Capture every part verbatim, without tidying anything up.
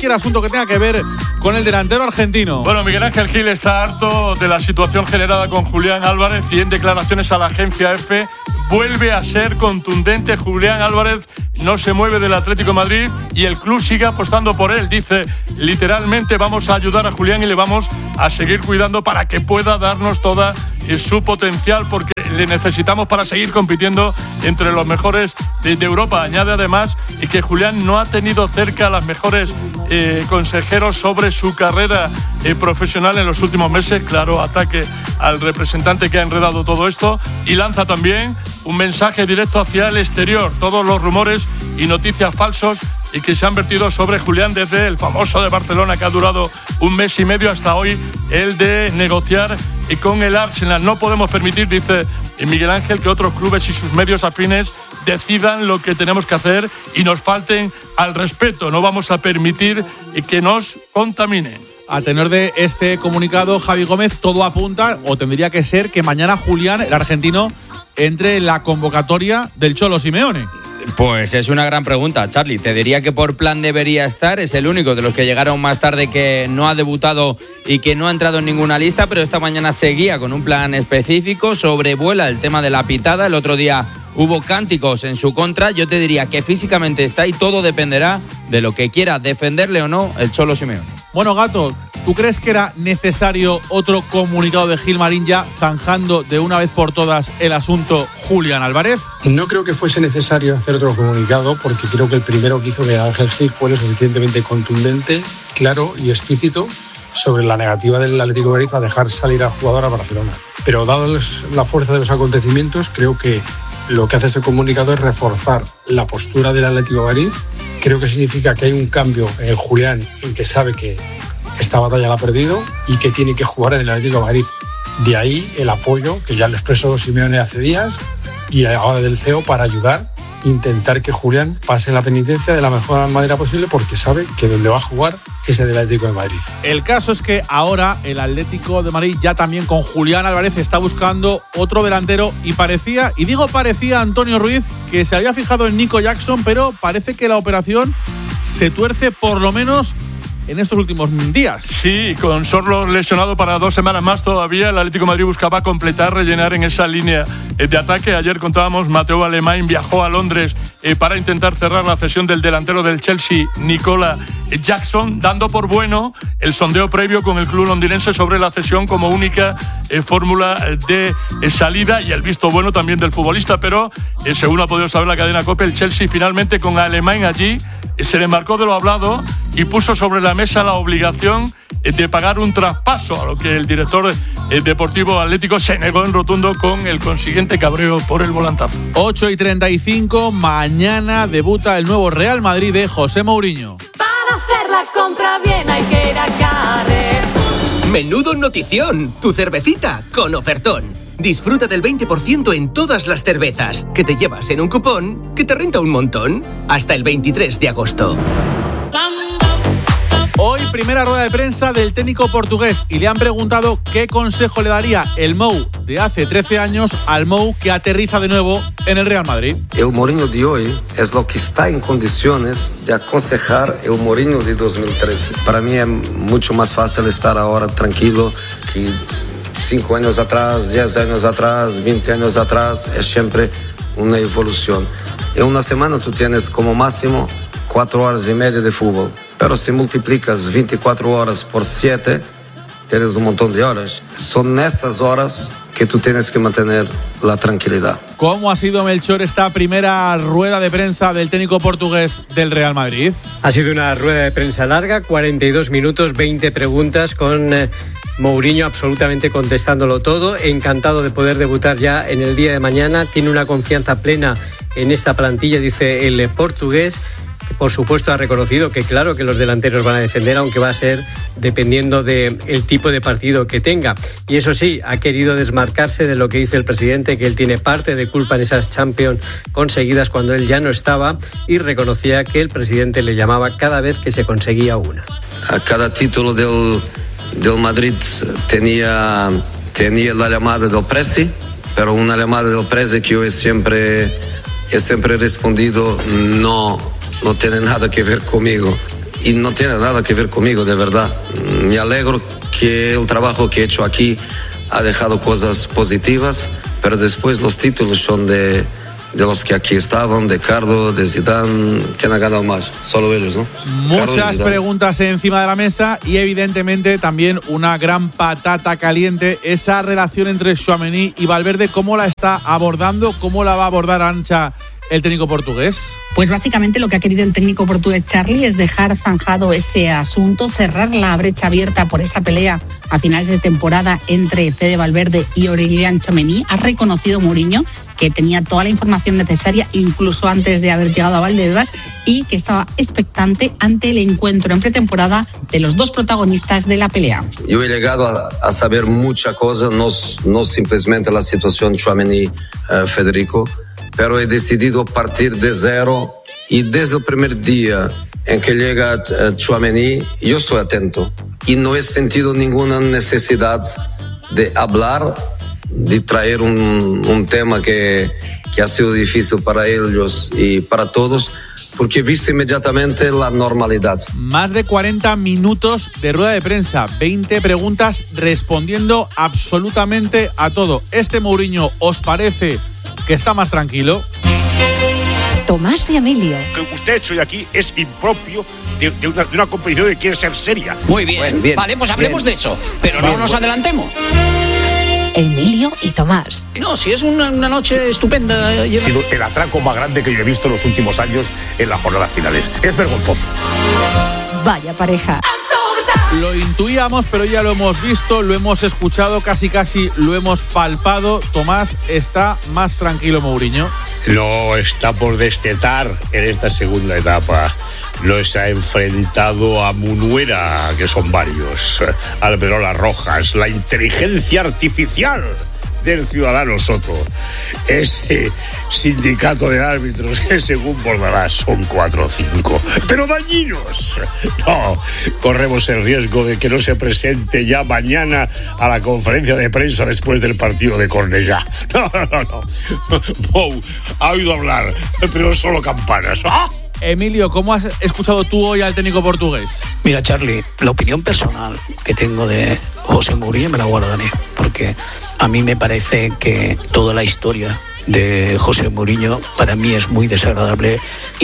cualquier asunto que tenga que ver con el delantero argentino. Bueno, Miguel Ángel Gil está harto de la situación generada con Julián Álvarez y en declaraciones a la agencia EFE vuelve a ser contundente. Julián Álvarez no se mueve del Atlético de Madrid y el club sigue apostando por él. Dice, literalmente vamos a ayudar a Julián y le vamos a seguir cuidando para que pueda darnos toda su potencial, porque le necesitamos para seguir compitiendo entre los mejores de, de Europa. Añade además que Julián no ha tenido cerca a los mejores eh, consejeros sobre su carrera eh, profesional en los últimos meses. Claro, ataque al representante que ha enredado todo esto, y lanza también un mensaje directo hacia el exterior. Todos los rumores y noticias falsos y que se han vertido sobre Julián, desde el famoso de Barcelona, que ha durado un mes y medio, hasta hoy el de negociar con el Arsenal. No podemos permitir, dice Miguel Ángel, que otros clubes y sus medios afines decidan lo que tenemos que hacer y nos falten al respeto. No vamos a permitir que nos contaminen. A tenor de este comunicado, Javi Gómez, todo apunta, o tendría que ser, que mañana Julián, el argentino, entre en la convocatoria del Cholo Simeone. Pues es una gran pregunta, Charlie. Te diría que por plan debería estar. Es el único de los que llegaron más tarde que no ha debutado y que no ha entrado en ninguna lista, pero esta mañana seguía con un plan específico. Sobrevuela el tema de la pitada. El otro día hubo cánticos en su contra. Yo te diría que físicamente está y todo dependerá de lo que quiera defenderle o no el Cholo Simeone. Bueno, Gato, ¿tú crees que era necesario otro comunicado de Gilmarín ya zanjando de una vez por todas el asunto Julián Álvarez? No creo que fuese necesario hacer otro comunicado, porque creo que el primero que hizo Miguel Ángel Gil fue lo suficientemente contundente, claro y explícito sobre la negativa del Atlético de Madrid a dejar salir al jugador a Barcelona. Pero dado la fuerza de los acontecimientos, creo que lo que hace ese comunicado es reforzar la postura del Atlético de Madrid. Creo que significa que hay un cambio en Julián, en que sabe que esta batalla la ha perdido y que tiene que jugar en el Atlético de Madrid. De ahí el apoyo que ya le expresó Simeone hace días y ahora del C E O para ayudar, intentar que Julián pase la penitencia de la mejor manera posible, porque sabe que donde va a jugar es el Atlético de Madrid. El caso es que ahora el Atlético de Madrid, ya también con Julián Álvarez, está buscando otro delantero y parecía, y digo parecía, Antonio Ruiz, que se había fijado en Nico Jackson, pero parece que la operación se tuerce por lo menos en estos últimos días. Sí, con Sorlo lesionado para dos semanas más todavía, el Atlético de Madrid buscaba completar, rellenar en esa línea de ataque. Ayer contábamos, Mateo Alemán viajó a Londres eh, para intentar cerrar la cesión del delantero del Chelsea, Nicola Jackson, dando por bueno el sondeo previo con el club londinense sobre la cesión como única eh, fórmula de eh, salida, y el visto bueno también del futbolista. Pero eh, según ha podido saber la cadena COPE, el Chelsea finalmente, con Alemán allí, eh, se le embarcó de lo hablado y puso sobre la mesa la obligación de pagar un traspaso, a lo que el director deportivo atlético se negó en rotundo, con el consiguiente cabreo por el volantazo. ocho y treinta y cinco, mañana debuta el nuevo Real Madrid de José Mourinho. Para hacer la compra bien hay que ir a Carrefour. Menudo notición, tu cervecita con ofertón. Disfruta del veinte por ciento en todas las cervezas que te llevas en un cupón que te renta un montón hasta el veintitrés de agosto. Hoy primera rueda de prensa del técnico portugués, y le han preguntado qué consejo le daría el Mou de hace trece años al Mou que aterriza de nuevo en el Real Madrid. El Mourinho de hoy es lo que está en condiciones de aconsejar el Mourinho de dos mil trece. Para mí es mucho más fácil estar ahora tranquilo que cinco años atrás, diez años atrás, veinte años atrás. Es siempre una evolución. En una semana tú tienes como máximo cuatro horas y media de fútbol. Pero si multiplicas veinticuatro horas por siete, tienes un montón de horas. Son estas horas que tú tienes que mantener la tranquilidad. ¿Cómo ha sido, Melchor, esta primera rueda de prensa del técnico portugués del Real Madrid? Ha sido una rueda de prensa larga, cuarenta y dos minutos, veinte preguntas, con eh, Mourinho absolutamente contestándolo todo. Encantado de poder debutar ya en el día de mañana. Tiene una confianza plena en esta plantilla, dice el portugués. Por supuesto, ha reconocido que claro que los delanteros van a defender, aunque va a ser dependiendo del tipo de partido que tenga. Y eso sí, ha querido desmarcarse de lo que dice el presidente, que él tiene parte de culpa en esas Champions conseguidas cuando él ya no estaba, y reconocía que el presidente le llamaba cada vez que se conseguía una. A cada título del, del Madrid tenía, tenía la llamada del Presi, pero una llamada del Presi que yo he siempre, he siempre respondido no. No tiene nada que ver conmigo. y no tiene nada que ver conmigo, de verdad. Me alegro que el trabajo que he hecho aquí ha dejado cosas positivas, pero después los títulos son de, de los que aquí estaban, de Cardo, de Zidane. ¿Quién ha ganado más? Solo ellos, ¿no? Muchas preguntas encima de la mesa y evidentemente también una gran patata caliente, esa relación entre Tchouaméni y Valverde. ¿Cómo la está abordando? ¿Cómo la va a abordar, Arantxa, el técnico portugués? Pues básicamente lo que ha querido el técnico portugués, Charlie, es dejar zanjado ese asunto, cerrar la brecha abierta por esa pelea a finales de temporada entre Fede Valverde y Aurélien Tchouaméni. Ha reconocido Mourinho que tenía toda la información necesaria, incluso antes de haber llegado a Valdebebas, y que estaba expectante ante el encuentro en pretemporada de los dos protagonistas de la pelea. Yo he llegado a, a saber muchas cosas, no, no simplemente la situación Tchouaméni-Federico, pero he decidido partir de cero y desde el primer día en que llega uh, Tchouaméni, yo estoy atento y no he sentido ninguna necesidad de hablar, de traer un, un tema que, que ha sido difícil para ellos y para todos, porque he visto inmediatamente la normalidad. Más de cuarenta minutos de rueda de prensa, veinte preguntas respondiendo absolutamente a todo. ¿Este Mourinho os parece que está más tranquilo? Tomás y Emilio. Lo que usted ha hecho hoy aquí es impropio de, de, una, de una competición que quiere ser seria. Muy bien, bueno, bien vale, pues hablemos bien de eso, pero bien, no nos bueno. adelantemos. Emilio y Tomás. No, si es una, una noche estupenda. Ha sido el atraco más grande que yo he visto en los últimos años en las jornadas finales. Es vergonzoso. Vaya pareja. Lo intuíamos, pero ya lo hemos visto, lo hemos escuchado, casi casi lo hemos palpado. Tomás, ¿está más tranquilo Mourinho? No, está por destetar en esta segunda etapa. No se ha enfrentado a Munuera, que son varios, Alberola Rojas, la inteligencia artificial del ciudadano Soto, ese sindicato de árbitros que según Bordalás son cuatro o cinco, pero dañinos. No, corremos el riesgo de que no se presente ya mañana a la conferencia de prensa después del partido de Cornellá. No, no, no, no. Bou ha oído hablar, pero solo campanas. ¡Ah! Emilio, ¿cómo has escuchado tú hoy al técnico portugués? Mira, Charlie, la opinión personal que tengo de José Mourinho me la guardaré, porque a mí me parece que toda la historia de José Mourinho para mí es muy desagradable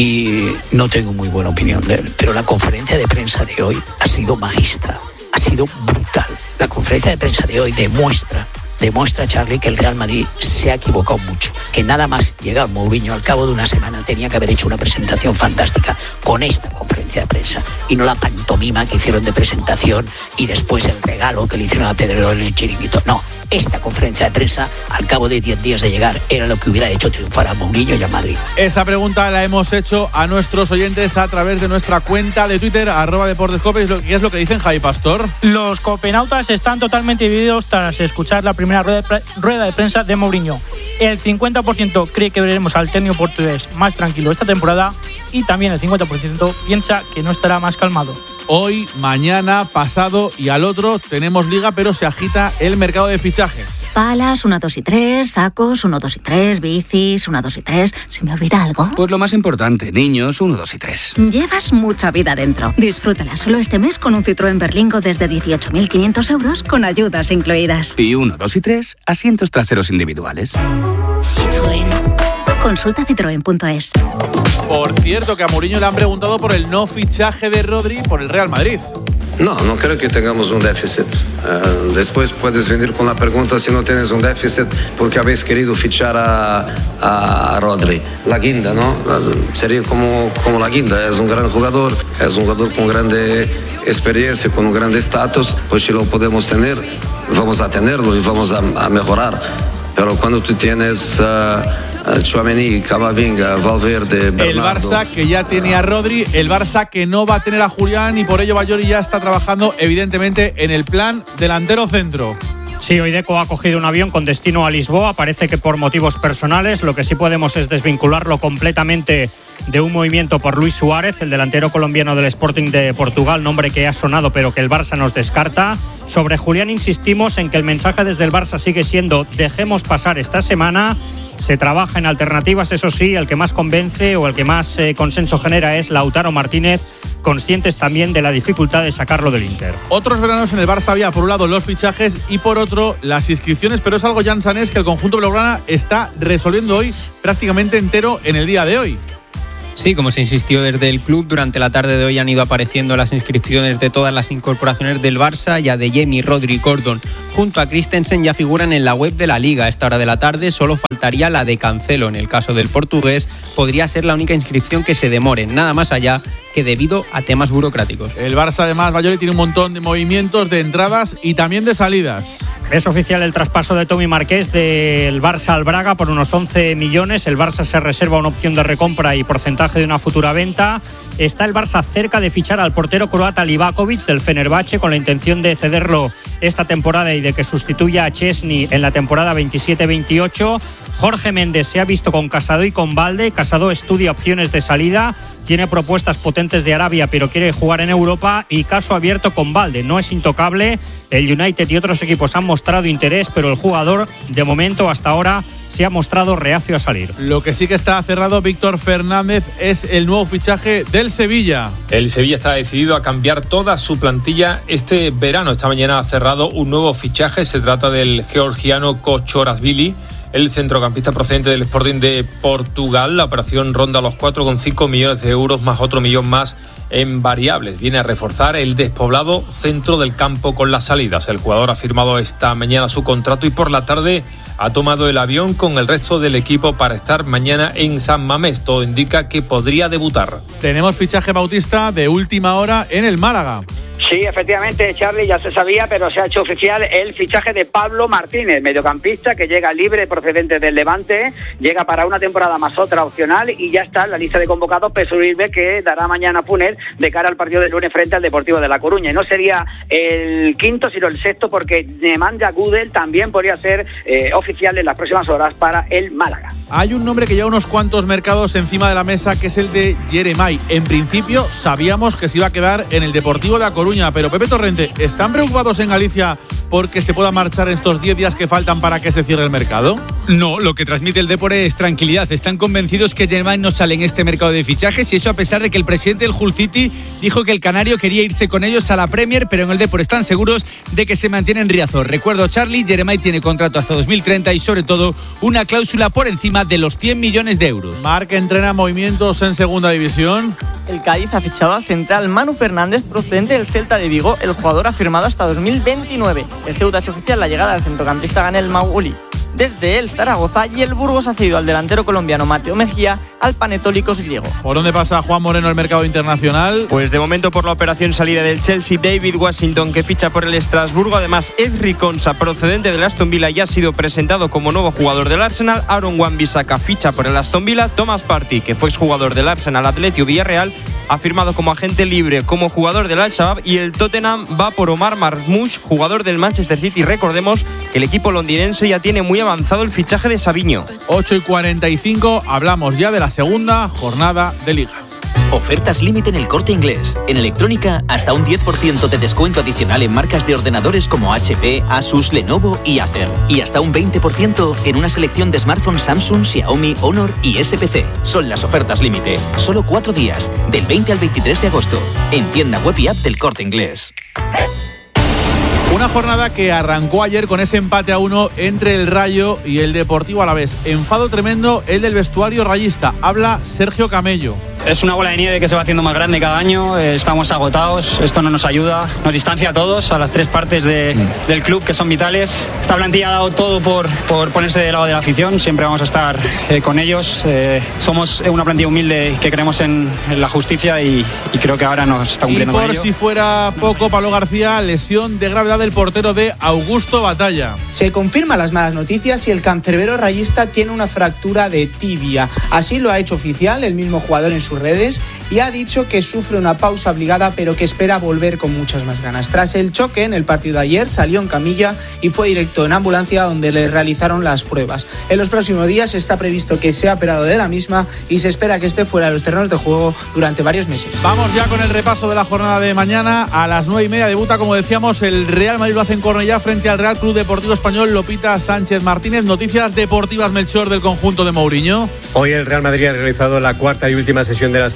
y no tengo muy buena opinión de él. Pero la conferencia de prensa de hoy ha sido magistral, ha sido brutal. La conferencia de prensa de hoy demuestra Demuestra, Charlie, que el Real Madrid se ha equivocado mucho. Que nada más llegar Mourinho al cabo de una semana tenía que haber hecho una presentación fantástica con esta conferencia de prensa y no la pantomima que hicieron de presentación y después el regalo que le hicieron a Pedrerol en el chiringuito. No, esta conferencia de prensa, al cabo de diez días de llegar, era lo que hubiera hecho triunfar a Mourinho y a Madrid. Esa pregunta la hemos hecho a nuestros oyentes a través de nuestra cuenta de Twitter, arroba deportescope. ¿Qué es lo que dicen, Javi Pastor? Los copenautas están totalmente divididos tras escuchar la primera rueda de, pre- rueda de prensa de Mourinho. El cincuenta por ciento cree que veremos al técnico portugués más tranquilo esta temporada y también el cincuenta por ciento piensa que no estará más calmado. Hoy, mañana, pasado y al otro tenemos liga, pero se agita el mercado de fichajes. Palas, uno, dos y tres, sacos, uno, dos y tres, bicis, uno, dos y tres. ¿Se me olvida algo? Pues lo más importante, niños, uno, dos y tres. Llevas mucha vida dentro. Disfrútala solo este mes con un Citroën Berlingo desde dieciocho mil quinientos euros con ayudas incluidas. Y uno, dos y tres, asientos traseros individuales. Citroën. Consulta citroen punto es. Por cierto, que a Mourinho le han preguntado por el no fichaje de Rodri por el Real Madrid. No, no creo que tengamos un déficit. Uh, después puedes venir con la pregunta si no tienes un déficit porque habéis querido fichar a, a Rodri. La guinda, ¿no? Sería como, como la guinda. Es un gran jugador, es un jugador con grande experiencia, con un gran estatus. Pues si lo podemos tener, vamos a tenerlo y vamos a, a mejorar. Pero cuando tú tienes uh, Tchouaméni, Camavinga, Valverde, Bernardo... El Barça que ya tiene a Rodri, el Barça que no va a tener a Julián y por ello Bayoli ya está trabajando evidentemente en el plan delantero centro. Sí, hoy Deco ha cogido un avión con destino a Lisboa, parece que por motivos personales. Lo que sí podemos es desvincularlo completamente de un movimiento por Luis Suárez, el delantero colombiano del Sporting de Portugal, nombre que ha sonado pero que el Barça nos descarta. Sobre Julián insistimos en que el mensaje desde el Barça sigue siendo dejemos pasar esta semana. Se trabaja en alternativas, eso sí, el que más convence o el que más eh, consenso genera es Lautaro Martínez, conscientes también de la dificultad de sacarlo del Inter. Otros veranos en el Barça había por un lado los fichajes y por otro las inscripciones, pero es algo, Jan Sanés, que el conjunto blaugrana está resolviendo hoy prácticamente entero en el día de hoy. Sí, como se insistió desde el club, durante la tarde de hoy han ido apareciendo las inscripciones de todas las incorporaciones del Barça. Ya de Jamie, Rodri, Gordon junto a Christensen ya figuran en la web de la Liga. A esta hora de la tarde solo faltaría la de Cancelo. En el caso del portugués podría ser la única inscripción que se demore, nada más allá que debido a temas burocráticos. El Barça además, Bayoli, tiene un montón de movimientos de entradas y también de salidas. Es oficial el traspaso de Tommy Marqués del Barça al Braga por unos once millones. El Barça se reserva una opción de recompra y porcentaje de una futura venta. Está el Barça cerca de fichar al portero croata Livakovic del Fenerbahce con la intención de cederlo esta temporada y de que sustituya a Chesney en la temporada veintisiete veintiocho. Jorge Méndez se ha visto con Casado y con Valde. Casado estudia opciones de salida. Tiene propuestas potentes de Arabia, pero quiere jugar en Europa. Y caso abierto con Valde. No es intocable. El United y otros equipos han mostrado interés, pero el jugador, de momento, hasta ahora, se ha mostrado reacio a salir. Lo que sí que está cerrado, Víctor Fernández, es el nuevo fichaje del Sevilla. El Sevilla está decidido a cambiar toda su plantilla este verano. Esta mañana ha cerrado un nuevo fichaje. Se trata del georgiano Kochorazvili, el centrocampista procedente del Sporting de Portugal. La operación ronda los cuatro coma cinco millones de euros más otro millón más en variables. Viene a reforzar el despoblado centro del campo con las salidas. El jugador ha firmado esta mañana su contrato y por la tarde ha tomado el avión con el resto del equipo para estar mañana en San Mamés. Todo indica que podría debutar. Tenemos fichaje, Bautista, de última hora en el Málaga. Sí, efectivamente, Charlie, ya se sabía, pero se ha hecho oficial el fichaje de Pablo Martínez, mediocampista que llega libre procedente del Levante, llega para una temporada más otra opcional y ya está en la lista de convocados presumible que dará mañana Funes de cara al partido del lunes frente al Deportivo de La Coruña. Y no sería el quinto, sino el sexto, porque Nemanja Gudel también podría ser eh, oficial en las próximas horas para el Málaga. Hay un nombre que lleva unos cuantos mercados encima de la mesa, que es el de Jeremai. En principio sabíamos que se iba a quedar en el Deportivo de La Coruña, pero Pepe Torrente, ¿están preocupados en Galicia porque se pueda marchar en estos diez días que faltan para que se cierre el mercado? No, lo que transmite el Depor es tranquilidad. Están convencidos que Jeremai no sale en este mercado de fichajes, y eso a pesar de que el presidente del Hull City dijo que el canario quería irse con ellos a la Premier, pero en el Depor están seguros de que se mantiene en Riazor. Recuerdo, Charlie, Jeremai tiene contrato hasta dos mil treinta y sobre todo una cláusula por encima de los cien millones de euros. Marc entrena movimientos en segunda división. El Cádiz ha fichado al central Manu Fernández procedente del Celta de Vigo. El jugador ha firmado hasta dos mil veintinueve. El Ceuta ha hecho oficial la llegada del centrocampista Ganel Mauli desde el Zaragoza, y el Burgos ha cedido al delantero colombiano Mateo Mejía al Panetòlicos griego. ¿Por dónde pasa Juan Moreno el mercado internacional? Pues de momento por la operación salida del Chelsea, David Washington, que ficha por el Estrasburgo. Además, Ezri Konsa, procedente del Aston Villa, ya ha sido presentado como nuevo jugador del Arsenal. Aaron Wan-Bissaka ficha por el Aston Villa. Thomas Partey, que fue exjugador del Arsenal, Athletic Villarreal, ha firmado como agente libre como jugador del Al-Shabaab, y el Tottenham va por Omar Marmoush, jugador del Manchester City. Recordemos que el equipo londinense ya tiene muy avanzado el fichaje de Savinho. ocho y cuarenta y cinco, hablamos ya de la segunda jornada de Liga. Ofertas límite en El Corte Inglés. En electrónica, hasta un diez por ciento de descuento adicional en marcas de ordenadores como H P, Asus, Lenovo y Acer. Y hasta un veinte por ciento en una selección de smartphones Samsung, Xiaomi, Honor y S P C. Son las ofertas límite. Solo cuatro días, del veinte al veintitrés de agosto. En tienda web y app del Corte Inglés. Una jornada que arrancó ayer con ese empate a uno entre el Rayo y el Deportivo Alavés. Enfado tremendo el del vestuario rayista. Habla Sergio Camello. Es una bola de nieve que se va haciendo más grande cada año, estamos agotados, esto no nos ayuda, nos distancia a todos, a las tres partes de, del club que son vitales. Esta plantilla ha dado todo por, por ponerse del lado de la afición, siempre vamos a estar eh, con ellos. Eh, somos una plantilla humilde que creemos en, en la justicia y, y creo que ahora nos está cumpliendo con ello. Y por si fuera poco, Pablo García, lesión de gravedad del portero de Augusto Batalla. Se confirman las malas noticias y el cancerbero rayista tiene una fractura de tibia. Así lo ha hecho oficial el mismo jugador en su redes y ha dicho que sufre una pausa obligada, pero que espera volver con muchas más ganas. Tras el choque en el partido de ayer, salió en camilla y fue directo en ambulancia, donde le realizaron las pruebas. En los próximos días está previsto que sea operado de la misma y se espera que esté fuera de los terrenos de juego durante varios meses. Vamos ya con el repaso de la jornada de mañana. A las nueve y media debuta, como decíamos, el Real Madrid, lo hace en Cornellá frente al Real Club Deportivo Español. Lopita Sánchez Martínez. Noticias deportivas, Melchor, del conjunto de Mourinho. Hoy el Real Madrid ha realizado la cuarta y última sesión de la semana ante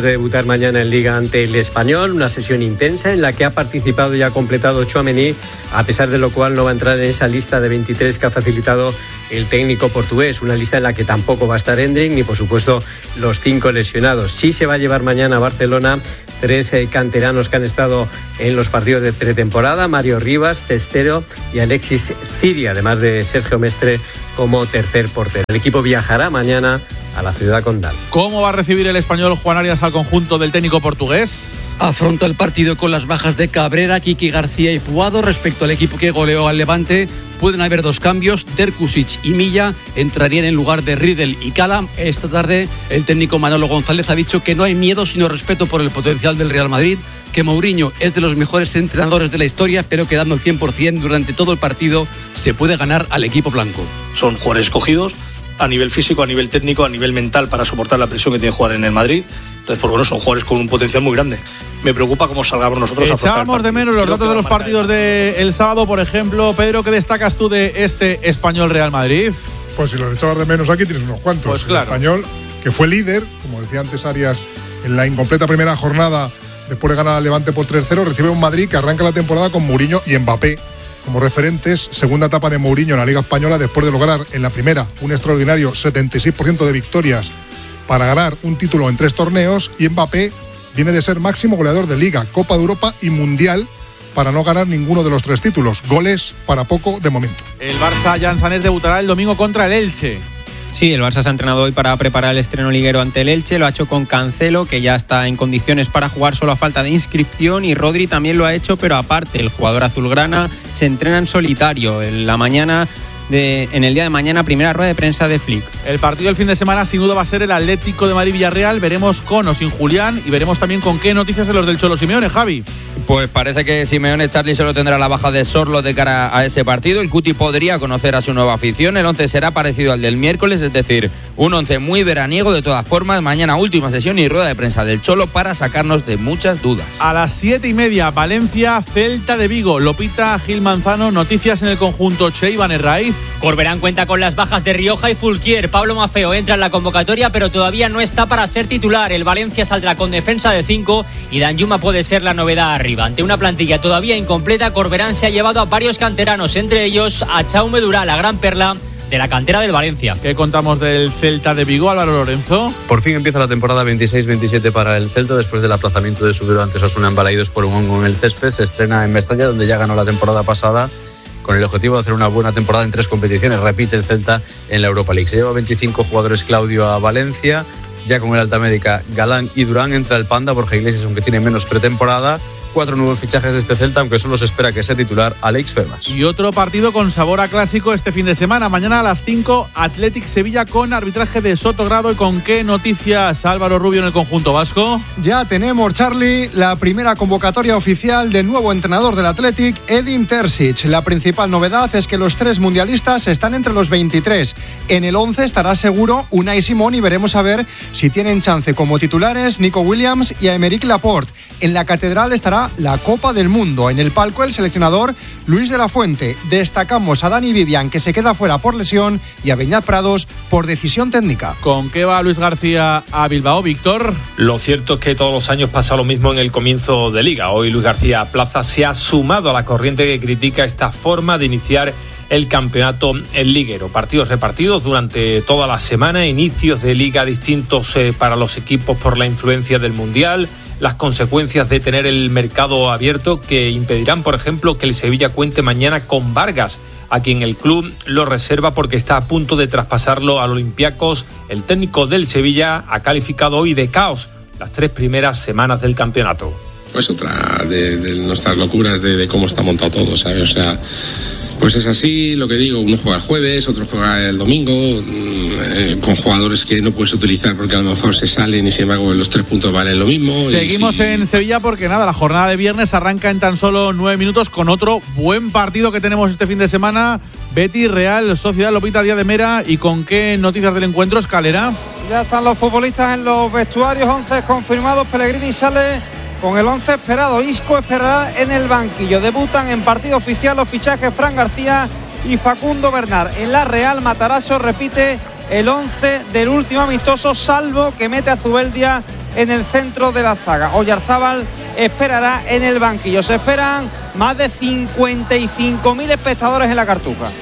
chances de debutar mañana en Liga ante el Español. Una sesión intensa en la que ha participado y ha completado Tchouaméni, a pesar de lo cual no va a entrar en esa lista de veintitrés que ha facilitado el técnico portugués. Una lista en la que tampoco va a estar Endrick ni, por supuesto, los cinco lesionados. Sí se va a llevar mañana a Barcelona tres eh, canteranos que han estado en los partidos de pretemporada: Mario Rivas, Cestero y Alexis Ciri, además de Sergio Mestre como tercer portero. El equipo viajará mañana a la ciudad condal. ¿Cómo va a recibir el Español Juan Arias al conjunto del técnico portugués? Afronta el partido con las bajas de Cabrera, Kiki García y Puado. Respecto al equipo que goleó al Levante, pueden haber dos cambios. Derkusic y Milla entrarían en lugar de Riedel y Cala. Esta tarde el técnico Manolo González ha dicho que no hay miedo sino respeto por el potencial del Real Madrid, que Mourinho es de los mejores entrenadores de la historia, pero que dando el cien por ciento durante todo el partido se puede ganar al equipo blanco. Son jugadores escogidos a nivel físico, a nivel técnico, a nivel mental, para soportar la presión que tiene jugar en el Madrid. Entonces, pues bueno, son jugadores con un potencial muy grande. Me preocupa cómo salgamos nosotros a afrontar el partido. Echábamos de menos los datos de los partidos del sábado, por ejemplo. Pedro, ¿qué destacas tú de este Español Real Madrid? Pues si los echabas de menos aquí tienes unos cuantos. Pues claro. El Español, que fue líder, como decía antes Arias, en la incompleta primera jornada, después de ganar al Levante por tres cero, recibe un Madrid que arranca la temporada con Mourinho y Mbappé como referentes. Segunda etapa de Mourinho en la Liga Española, después de lograr en la primera un extraordinario setenta y seis por ciento de victorias para ganar un título en tres torneos, y Mbappé viene de ser máximo goleador de Liga, Copa de Europa y Mundial, para no ganar ninguno de los tres títulos. Goles para poco de momento. El Barça, Jan Sanés, debutará el domingo contra el Elche. Sí, el Barça se ha entrenado hoy para preparar el estreno liguero ante el Elche. Lo ha hecho con Cancelo, que ya está en condiciones para jugar solo a falta de inscripción, y Rodri también lo ha hecho, pero aparte, el jugador azulgrana se entrena en solitario. En la mañana de, en el día de mañana, primera rueda de prensa de Flick. El partido del fin de semana sin duda va a ser el Atlético de Madrid-Villarreal. Veremos con o sin Julián, y veremos también con qué noticias en los del Cholo Simeone, Javi. Pues parece que Simeone, Charly, solo tendrá la baja de Sorlo de cara a ese partido. El Cuti podría conocer a su nueva afición. El once será parecido al del miércoles, es decir, un once muy veraniego. De todas formas, mañana última sesión y rueda de prensa del Cholo para sacarnos de muchas dudas. A las siete y media, Valencia, Celta de Vigo. Lopita, Gil Manzano, noticias en el conjunto Che, Iván Herraiz. Corberán cuenta con las bajas de Rioja y Fulquier. Pablo Maffeo entra en la convocatoria, pero todavía no está para ser titular. El Valencia saldrá con defensa de cinco y Danjuma puede ser la novedad arriba. Ante una plantilla todavía incompleta, Corberán se ha llevado a varios canteranos, entre ellos a Jaume Durá, la gran perla de la cantera del Valencia. ¿Qué contamos del Celta de Vigo, Álvaro Lorenzo? Por fin empieza la temporada veintiséis veintisiete para el Celta, después del aplazamiento de su duelo ante Osasuna en Balaídos por un hongo en el césped. Se estrena en Mestalla, donde ya ganó la temporada pasada, con el objetivo de hacer una buena temporada en tres competiciones. Repite el Celta en la Europa League. Se lleva veinticinco jugadores Claudio a Valencia, ya con el alta médica Galán y Durán. Entra el Panda, Borja Iglesias, aunque tiene menos pretemporada. Cuatro nuevos fichajes de este Celta, aunque solo se espera que sea titular Alex Febas. Y otro partido con sabor a clásico este fin de semana. Mañana a las cinco, Athletic Sevilla, con arbitraje de Sotogrado. ¿Y con qué noticias, Álvaro Rubio, en el conjunto vasco? Ya tenemos, Charly, la primera convocatoria oficial del nuevo entrenador del Athletic, Edin Terzic. La principal novedad es que los tres mundialistas están entre los veintitrés. En el once estará seguro Unai Simón, y veremos a ver si tienen chance como titulares Nico Williams y Aymeric Laporte. En la catedral estará la Copa del Mundo. En el palco, el seleccionador Luis de la Fuente. Destacamos a Dani Vivian, que se queda fuera por lesión, y a Beñat Prados por decisión técnica. ¿Con qué va Luis García a Bilbao, Víctor? Lo cierto es que todos los años pasa lo mismo en el comienzo de Liga. Hoy Luis García Plaza se ha sumado a la corriente que critica esta forma de iniciar el campeonato en liguero. Partidos repartidos durante toda la semana, inicios de liga distintos eh, para los equipos por la influencia del Mundial, las consecuencias de tener el mercado abierto, que impedirán, por ejemplo, que el Sevilla cuente mañana con Vargas, a quien el club lo reserva porque está a punto de traspasarlo al Olympiacos. El técnico del Sevilla ha calificado hoy de caos las tres primeras semanas del campeonato. Pues otra de, de nuestras locuras de, de cómo está montado todo, ¿sabes? O sea, pues es así, lo que digo, uno juega el jueves, otro juega el domingo, eh, con jugadores que no puedes utilizar porque a lo mejor se salen y sin embargo los tres puntos valen lo mismo. Seguimos si... en Sevilla porque nada, la jornada de viernes arranca en tan solo nueve minutos con otro buen partido que tenemos este fin de semana. Betis, Real Sociedad, Lopita, Díaz de Mera. ¿Y con qué noticias del encuentro, Escalera? Ya están los futbolistas en los vestuarios, once confirmados. Pellegrini sale con el once esperado. Isco esperará en el banquillo. Debutan en partido oficial los fichajes Fran García y Facundo Bernard. En la Real, Matarazzo repite el once del último amistoso, salvo que mete a Zubeldia en el centro de la zaga. Oyarzábal esperará en el banquillo. Se esperan más de cincuenta y cinco mil espectadores en la Cartuja.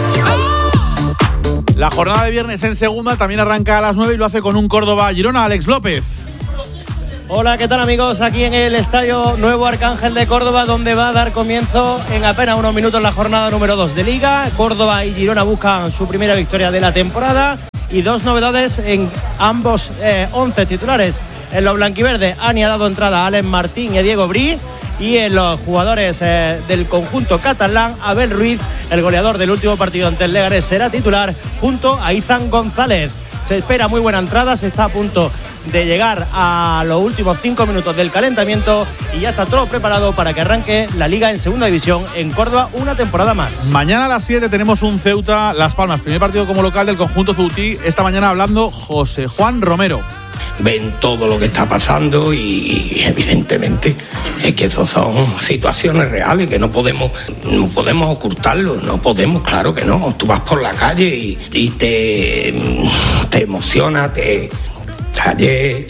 La jornada de viernes en segunda también arranca a las nueve y lo hace con un Córdoba-Girona. Alex López. Hola, ¿qué tal amigos? Aquí en el Estadio Nuevo Arcángel de Córdoba, donde va a dar comienzo en apenas unos minutos la jornada número dos de Liga. Córdoba y Girona buscan su primera victoria de la temporada y dos novedades en ambos eh, once titulares. En los blanquiverdes, Ani ha dado entrada a Alex Martín y a Diego Brí, y en los jugadores eh, del conjunto catalán, Abel Ruiz, el goleador del último partido ante el Leganés, será titular junto a Izan González. Se espera muy buena entrada, se está a punto de llegar a los últimos cinco minutos del calentamiento y ya está todo preparado para que arranque la Liga en segunda división en Córdoba una temporada más. Mañana a las siete tenemos un Ceuta Las Palmas, primer partido como local del conjunto ceutí. Esta mañana hablando José Juan Romero. Ven todo lo que está pasando y evidentemente es que eso son situaciones reales que no podemos no podemos ocultarlo, no podemos, claro que no. Tú vas por la calle y, y te, te emociona, te ayer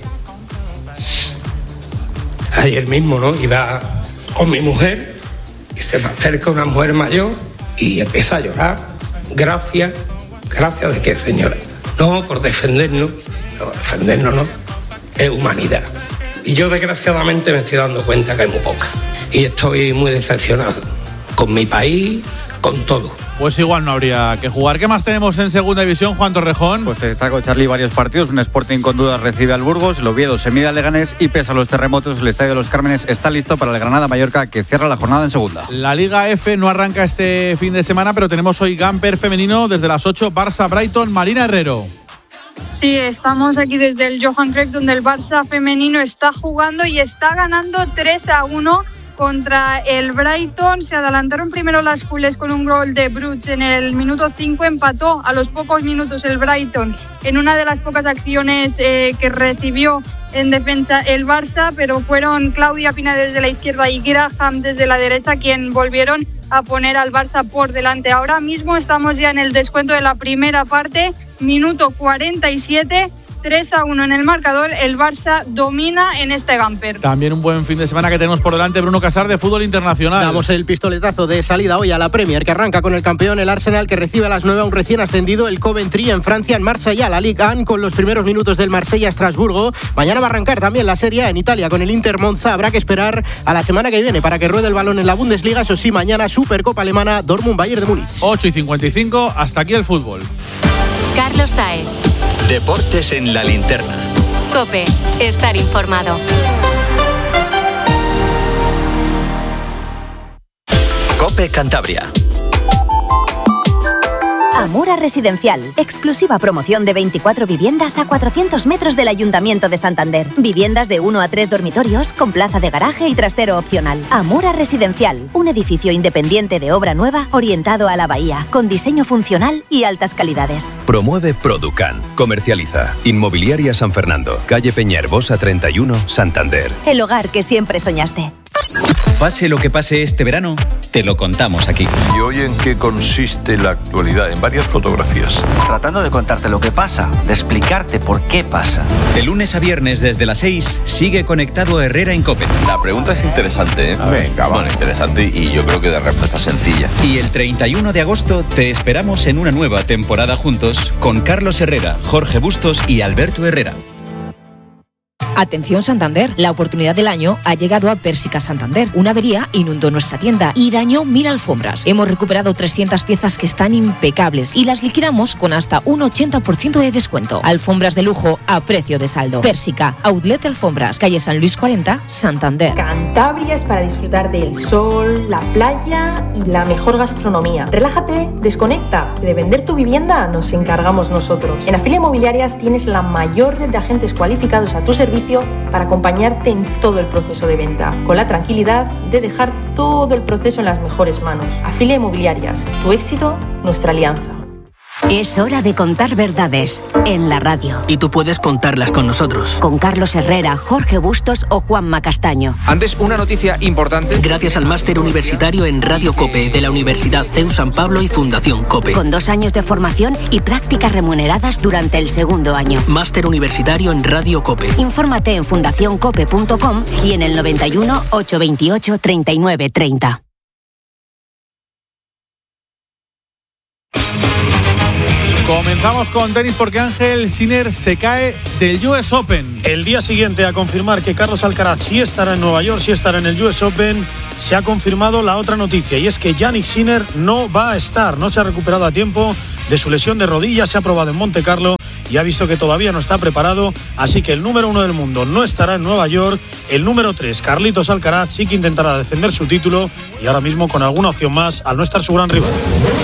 ayer mismo, ¿no? Iba con mi mujer y se me acerca una mujer mayor y empieza a llorar. Gracias, gracias de qué, señora. No, por defendernos. No, defendernos no, es humanidad. Y yo desgraciadamente me estoy dando cuenta que hay muy poca. Y estoy muy decepcionado con mi país, con todo. Pues igual no habría que jugar. ¿Qué más tenemos en segunda división, Juan Torrejón? Pues te destaco, Charlie, varios partidos. Un Sporting con dudas recibe al Burgos, el Oviedo se mide al Leganés y pese a los terremotos el Estadio de los Cármenes está listo para el Granada-Mallorca, que cierra la jornada en segunda. La Liga F no arranca este fin de semana, pero tenemos hoy Gamper femenino desde las ocho, Barça-Brighton, Marina Herrero. Sí, estamos aquí desde el Johan Cruyff, donde el Barça femenino está jugando y está ganando tres a uno contra el Brighton. Se adelantaron primero las culés con un gol de Bruch en el minuto cinco, empató a los pocos minutos el Brighton en una de las pocas acciones eh, que recibió en defensa el Barça, pero fueron Claudia Pina desde la izquierda y Graham desde la derecha quien volvieron a poner al Barça por delante. Ahora mismo estamos ya en el descuento de la primera parte, minuto cuarenta y siete, tres a uno en el marcador, el Barça domina en este Gamper. También un buen fin de semana que tenemos por delante, Bruno Casar, de fútbol internacional. Damos el pistoletazo de salida hoy a la Premier, que arranca con el campeón, el Arsenal, que recibe a las nueve a un recién ascendido, el Coventry. En Francia, en marcha ya la Ligue uno con los primeros minutos del Marsella-Estrasburgo. Mañana va a arrancar también la Serie A en Italia con el Inter Monza. Habrá que esperar a la semana que viene para que ruede el balón en la Bundesliga. Eso sí, mañana Supercopa Alemana, Dortmund-Bayern de Múnich. ocho y cincuenta y cinco, hasta aquí el fútbol. Carlos Saez. Deportes en la linterna. COPE, estar informado. COPE Cantabria. Amura Residencial, exclusiva promoción de veinticuatro viviendas a cuatrocientos metros del Ayuntamiento de Santander. Viviendas de uno a tres dormitorios con plaza de garaje y trastero opcional. Amura Residencial, un edificio independiente de obra nueva orientado a la bahía, con diseño funcional y altas calidades. Promueve Producan. Comercializa. Inmobiliaria San Fernando, calle Peñaherbosa treinta y uno, Santander. El hogar que siempre soñaste. Pase lo que pase este verano, te lo contamos aquí. ¿Y hoy en qué consiste la actualidad? En varias fotografías. Tratando de contarte lo que pasa, de explicarte por qué pasa. De lunes a viernes desde las seis, sigue conectado a Herrera en COPE. La pregunta es interesante, ¿eh? Venga, va. Bueno, interesante y yo creo que de respuesta sencilla. Y el treinta y uno de agosto te esperamos en una nueva temporada juntos con Carlos Herrera, Jorge Bustos y Alberto Herrera. Atención Santander, la oportunidad del año ha llegado a Pérsica Santander. Una avería inundó nuestra tienda y dañó mil alfombras. Hemos recuperado trescientas piezas que están impecables y las liquidamos con hasta un ochenta por ciento de descuento. Alfombras de lujo a precio de saldo. Pérsica, Outlet Alfombras, calle San Luis cuarenta, Santander. Cantabria es para disfrutar del sol, la playa y la mejor gastronomía. Relájate, desconecta. De vender tu vivienda nos encargamos nosotros. En Afilia Inmobiliarias tienes la mayor red de agentes cualificados a tu servicio para acompañarte en todo el proceso de venta, con la tranquilidad de dejar todo el proceso en las mejores manos. Afilia Inmobiliarias, tu éxito, nuestra alianza. Es hora de contar verdades en la radio. Y tú puedes contarlas con nosotros. Con Carlos Herrera, Jorge Bustos o Juanma Castaño. Antes, una noticia importante. Gracias al máster universitario en Radio COPE de la Universidad C E U San Pablo y Fundación COPE. Con dos años de formación y prácticas remuneradas durante el segundo año. Máster universitario en Radio COPE. Infórmate en fundación cope punto com y en el noventa y uno, ochocientos veintiocho, treinta y nueve treinta. Comenzamos con tenis porque Ángel Sinner se cae del U S Open. El día siguiente a confirmar que Carlos Alcaraz sí estará en Nueva York, sí estará en el U S Open, se ha confirmado la otra noticia y es que Jannik Sinner no va a estar, no se ha recuperado a tiempo de su lesión de rodilla, se ha probado en Monte Carlo y ha visto que todavía no está preparado, así que el número uno del mundo no estará en Nueva York. El número tres, Carlitos Alcaraz, sí que intentará defender su título y ahora mismo con alguna opción más al no estar su gran rival.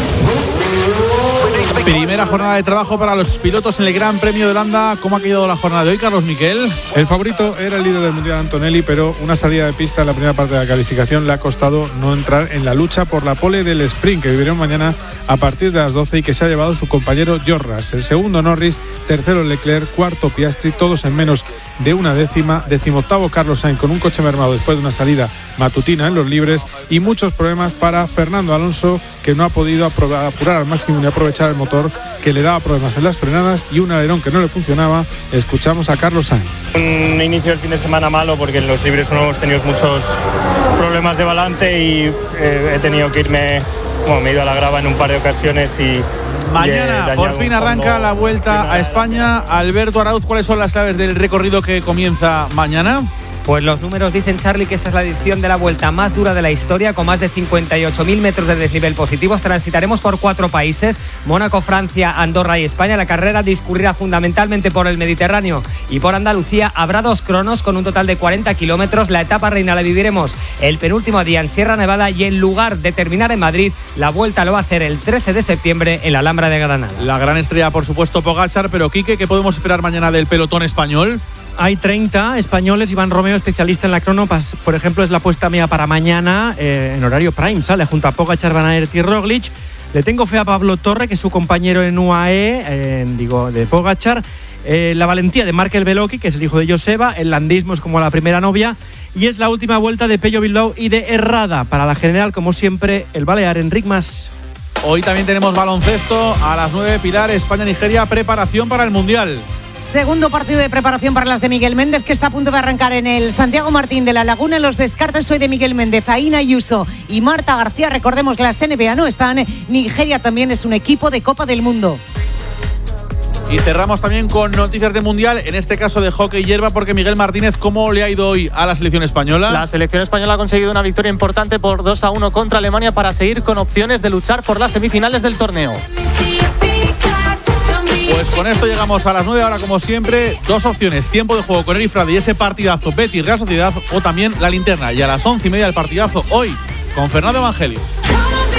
Primera jornada de trabajo para los pilotos en el Gran Premio de Holanda. ¿Cómo ha quedado la jornada de hoy, Carlos Miquel? El favorito era el líder del Mundial, Antonelli, pero una salida de pista en la primera parte de la calificación le ha costado no entrar en la lucha por la pole del sprint que viviremos mañana a partir de las doce y que se ha llevado su compañero George Russell. El segundo Norris, tercero Leclerc, cuarto Piastri, todos en menos de una décima. Decimoctavo Carlos Sainz con un coche mermado después de una salida matutina en los libres y muchos problemas para Fernando Alonso, que no ha podido apurar al máximo ni aprovechar el motor que le daba problemas en las frenadas y un alerón que no le funcionaba. Escuchamos a Carlos Sainz. Un inicio del fin de semana malo porque en los libres no hemos tenido muchos problemas de balance y eh, he tenido que irme, bueno, me he ido a la grava en un par de ocasiones y mañana por fin arranca la Vuelta a España. Alberto Arauz, ¿cuáles son las claves del recorrido que comienza mañana? Pues los números dicen, Charlie, que esta es la edición de la Vuelta más dura de la historia, con más de cincuenta y ocho mil metros de desnivel positivos. Transitaremos por cuatro países, Mónaco, Francia, Andorra y España. La carrera discurrirá fundamentalmente por el Mediterráneo y por Andalucía. Habrá dos cronos con un total de cuarenta kilómetros. La etapa reina la viviremos el penúltimo día en Sierra Nevada y en lugar de terminar en Madrid, la Vuelta lo va a hacer el trece de septiembre en la Alhambra de Granada. La gran estrella, por supuesto, Pogačar, pero Quique, ¿qué podemos esperar mañana del pelotón español? Hay treinta españoles. Iván Romeo, especialista en la crono, por ejemplo, es la apuesta mía para mañana eh, en horario prime. Sale junto a Pogačar, Van Aert y Roglic. Le tengo fe a Pablo Torre, que es su compañero en U A E, eh, digo, de Pogačar. Eh, la valentía de Markel Beloki, que es el hijo de Joseba. El landismo es como la primera novia. Y es la última vuelta de Pello Bilbao y de Herrada. Para la general, como siempre, el balear Enric Mas. Hoy también tenemos baloncesto a las nueve, Pilar, España-Nigeria, preparación para el Mundial. Segundo partido de preparación para las de Miguel Méndez, que está a punto de arrancar en el Santiago Martín de la Laguna. En los descartes hoy de Miguel Méndez, Aina Ayuso y Marta García. Recordemos que las N B A no están. Nigeria también es un equipo de Copa del Mundo. Y cerramos también con noticias de Mundial, en este caso de hockey hierba, porque Miguel Martínez, ¿cómo le ha ido hoy a la selección española? La selección española ha conseguido una victoria importante por dos a uno contra Alemania para seguir con opciones de luchar por las semifinales del torneo. Pues con esto llegamos a las nueve, ahora como siempre, dos opciones, tiempo de juego con Eri Frade y ese partidazo Betis Real Sociedad, o también la linterna, y a las once y media el partidazo hoy con Fernando Evangelio.